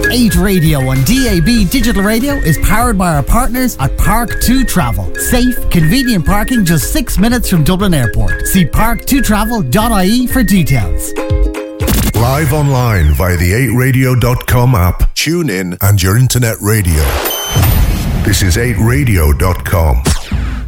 8 Radio and DAB Digital Radio is powered by our partners at Park2 Travel. Safe, convenient parking just 6 minutes from Dublin Airport. See park2travel.ie for details. Live online via the 8radio.com app. Tune in and your internet radio. This is 8radio.com.